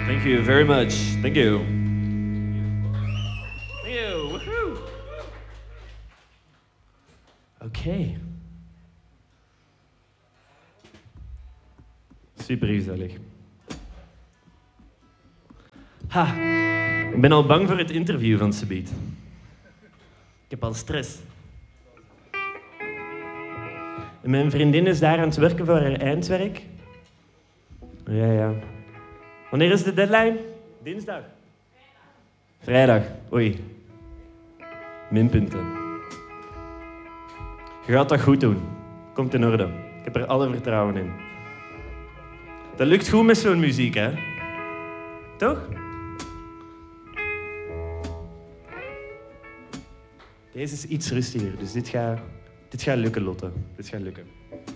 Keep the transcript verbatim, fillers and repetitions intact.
Thank you very much. Thank you. Thank you. Woohoo. Oké. Okay. Super gezellig. Ha, ik ben al bang voor het interview van Subiet. Ik heb al stress. En mijn vriendin is daar aan het werken voor haar eindwerk. Ja, ja. Wanneer is de deadline? Dinsdag. Vrijdag. Oei. Minpunten. Je gaat dat goed doen. Komt in orde. Ik heb er alle vertrouwen in. Dat lukt goed met zo'n muziek, hè? Toch? Deze is iets rustiger, dus dit gaat, dit gaat lukken, Lotte. Dit gaat lukken.